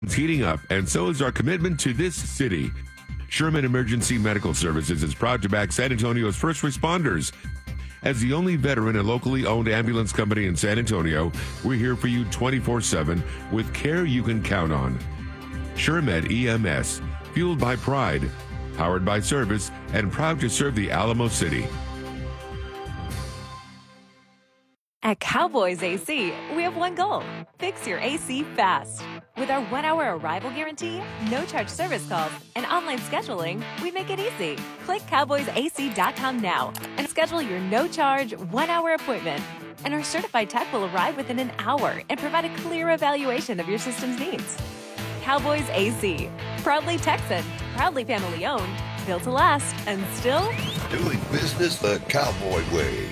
It's heating up, and so is our commitment to this city. Sherman Emergency Medical Services is proud to back San Antonio's first responders. As the only veteran and locally owned ambulance company in San Antonio, we're here for you 24/7 with care you can count on. SherMed EMS, fueled by pride, powered by service, and proud to serve the Alamo City. At Cowboys AC, we have one goal: fix your AC fast. With our 1-hour arrival guarantee, no charge service calls, and online scheduling, we make it easy. Click cowboysac.com now and schedule your no charge 1-hour appointment. And our certified tech will arrive within an hour and provide a clear evaluation of your system's needs. Cowboys AC, proudly Texan, proudly family owned, built to last, and still doing business the Cowboy way.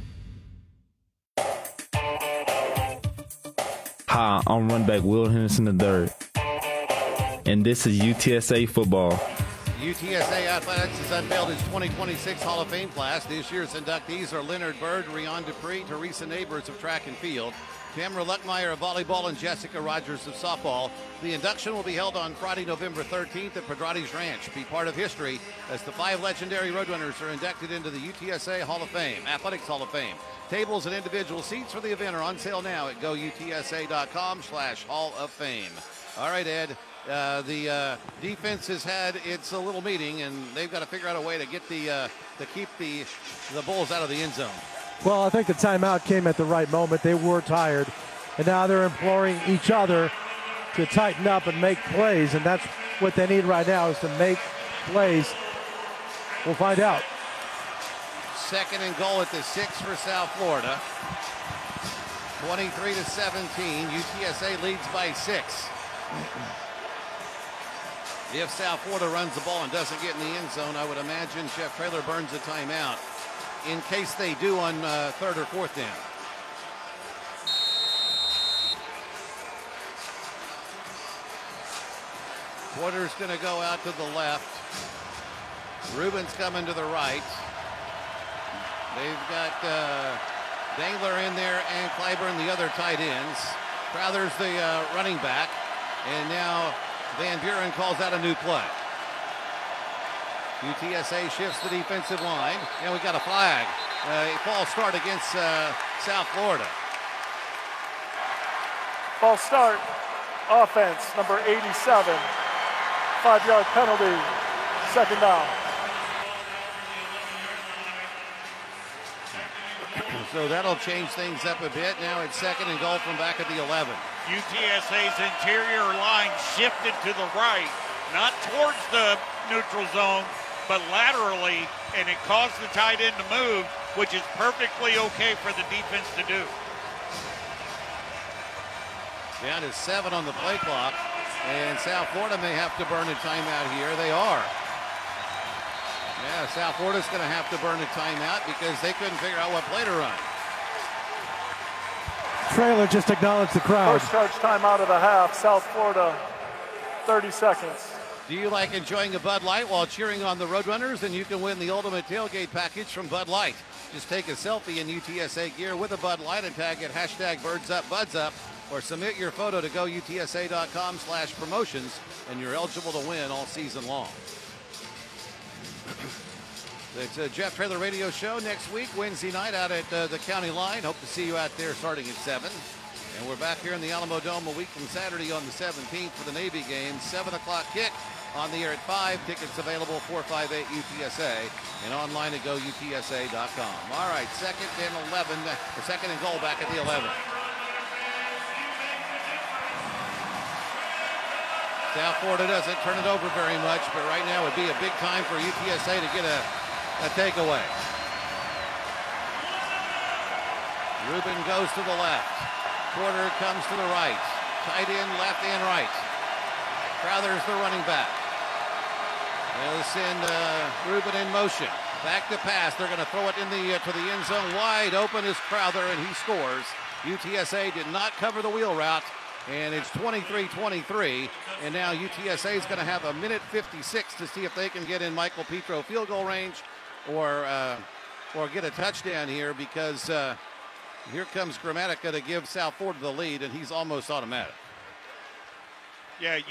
Hi, I'm runback Will Henderson III, and this is UTSA football. UTSA Athletics has unveiled its 2026 Hall of Fame class. This year's inductees are Leonard Bird, Rion Dupree, Teresa Neighbors of track and field, Tamara Luckmeyer of volleyball, and Jessica Rogers of softball. The induction will be held on Friday, November 13th at Pedrati's Ranch. Be part of history as the 5 legendary Roadrunners are inducted into the UTSA Hall of Fame, Athletics Hall of Fame. Tables and individual seats for the event are on sale now at goutsa.com/Hall of Fame. All right, Ed. The defense has had its little meeting, and they've got to figure out a way to get to keep the Bulls out of the end zone. Well, I think the timeout came at the right moment. They were tired, and now they're imploring each other to tighten up and make plays, and that's what they need right now, is to make plays. We'll find out. 2nd and goal at the 6 for South Florida. 23-17. UTSA leads by 6. If South Florida runs the ball and doesn't get in the end zone, I would imagine Jeff Traylor burns a timeout in case they do on 3rd or 4th down. Porter's going to go out to the left. Rubin's coming to the right. They've got Dangler in there and Clyburn, the other tight ends. Crowther's the running back. And now Van Buren calls out a new play. UTSA shifts the defensive line. And we got a flag. A false start against South Florida. False start. Offense, number 87. 5-yard penalty. 2nd down. So that'll change things up a bit. Now it's 2nd and goal from back at the 11. UTSA's interior line shifted to the right, not towards the neutral zone, but laterally, and it caused the tight end to move, which is perfectly okay for the defense to do. Down to 7 on the play clock, and South Florida may have to burn a timeout here. They are. Yeah, South Florida's going to have to burn a timeout because they couldn't figure out what play to run. Traylor just acknowledged the crowd. First charge timeout of the half. South Florida, 30 seconds. Do you like enjoying a Bud Light while cheering on the Roadrunners? Then you can win the ultimate tailgate package from Bud Light. Just take a selfie in UTSA gear with a Bud Light and tag it #BirdsUpBudsUp, or submit your photo to goutsa.com/promotions, and you're eligible to win all season long. It's a Jeff Traylor radio show next week, Wednesday night out at the county line. Hope to see you out there starting at 7. And we're back here in the Alamo Dome a week from Saturday on the 17th for the Navy game. 7 o'clock kick, on the air at 5. Tickets available 458 UTSA and online at goutsa.com. All right, 2nd and 11, or 2nd and goal back at the 11. South Florida doesn't turn it over very much, but right now would be a big time for UTSA to get a takeaway. Rubin goes to the left. Porter comes to the right. Tight end, left and right. Crowther's the running back. They'll send Rubin in motion. Back to pass. They're going to throw it in to the end zone. Wide open is Crowther, and he scores. UTSA did not cover the wheel route, and it's 23-23. And now UTSA is going to have a minute 56 to see if they can get in Michael Petro field goal range or get a touchdown here, because here comes Gramatica to give South Florida the lead, and he's almost automatic. Yeah,